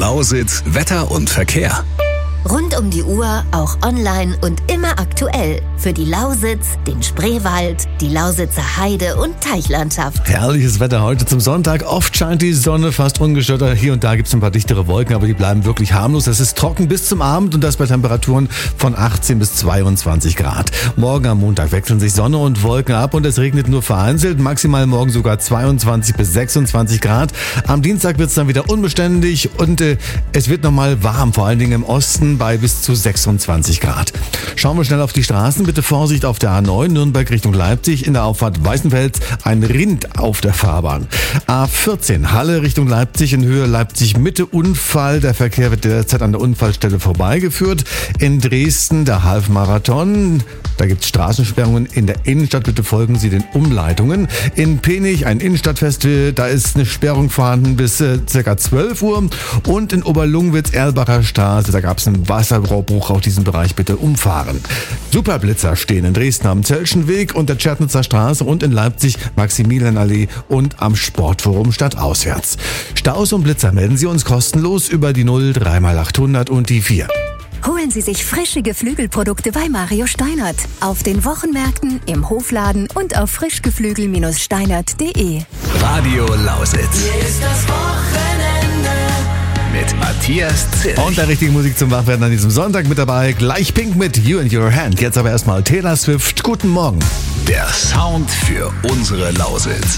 Lausitz Wetter und Verkehr. Rund um die Uhr, auch online und immer aktuell. Für die Lausitz, den Spreewald, die Lausitzer Heide- und Teichlandschaft. Herrliches Wetter heute zum Sonntag. Oft scheint die Sonne fast ungestört. Hier und da gibt es ein paar dichtere Wolken, aber die bleiben wirklich harmlos. Es ist trocken bis zum Abend und das bei Temperaturen von 18 bis 22 Grad. Morgen am Montag wechseln sich Sonne und Wolken ab und es regnet nur vereinzelt. Maximal morgen sogar 22 bis 26 Grad. Am Dienstag wird es dann wieder unbeständig und es wird nochmal warm, vor allen Dingen im Osten bei bis zu 26 Grad. Schauen wir schnell auf die Straßen. Bitte Vorsicht auf der A9 Nürnberg Richtung Leipzig. In der Auffahrt Weißenfels ein Rind auf der Fahrbahn. A14 Halle Richtung Leipzig in Höhe Leipzig Mitte Unfall. Der Verkehr wird derzeit an der Unfallstelle vorbeigeführt. In Dresden der Halbmarathon. Da gibt es Straßensperrungen in der Innenstadt. Bitte folgen Sie den Umleitungen. In Penich ein Innenstadtfest. Da ist eine Sperrung vorhanden bis ca. 12 Uhr. Und in Oberlungwitz Erlbacher Straße. Da gab es einen Wasserrohrbruch. Auch diesen Bereich bitte umfahren. Superblitzer stehen in Dresden am Zelschenweg und der Tschernitzer Straße und in Leipzig Maximilianallee und am Sportforum stadtauswärts. Staus und Blitzer melden Sie uns kostenlos über die 0 3x800 und die 4. Holen Sie sich frische Geflügelprodukte bei Mario Steinert. Auf den Wochenmärkten, im Hofladen und auf frischgeflügel-steinert.de. Radio Lausitz. Hier ist das Wochenende. Mit Matthias Zirch. Und der richtigen Musik zum Wachwerden an diesem Sonntag mit dabei. Gleich Pink mit You and Your Hand. Jetzt aber erstmal Taylor Swift. Guten Morgen. Der Sound für unsere Lausitz.